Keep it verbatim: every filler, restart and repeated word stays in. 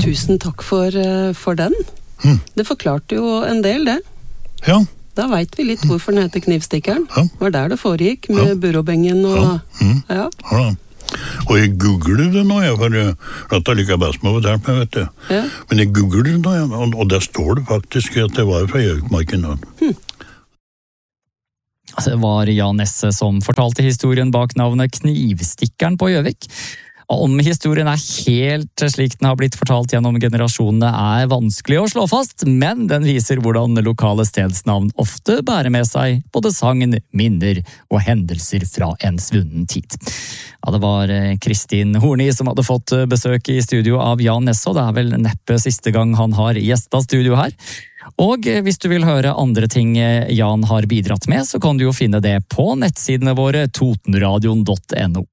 tusen takk for, for den. Mm. Det forklarte jo en del, det. Ja. Da vet vi litt hvorfor den heter Knivstikkeren. Ja. Det var der det foregikk, med Ja. burrobengen og... Ja. Mm. Ja. Ja. Og jeg googler det nå, jeg, for dette liker jeg best med å fortelle meg, vet du. Ja. Men jeg googler det nå, ja, og, og der står det faktisk at det var fra Gjøvikmarken. Hm. Det var Jan Nesse som fortalte historien bak navnet Knivstikkeren på Gjøvik. Om historien er helt slik den har blitt fortalt gjennom generasjonene er vanskelig å slå fast, men den viser hvordan lokale stedsnavn ofte bærer med seg både sagn, minner og hendelser fra en svunnen tid. Ja, det var Kristin Horni som hadde fått besøk i studio av Jan Nesse, og det er vel neppe siste gang han har gjestet studio her. Og hvis du vil høre andre ting Jan har bidratt med, så kan du jo finne det på nettsidene våre totenradion punktum no.